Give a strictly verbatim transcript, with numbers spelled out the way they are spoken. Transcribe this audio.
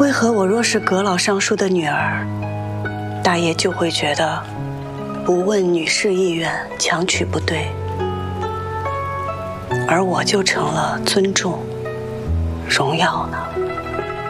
为何我若是阁老尚书的女儿，大爷就会觉得不问女士意愿强娶不对，而我就成了尊重、荣耀呢？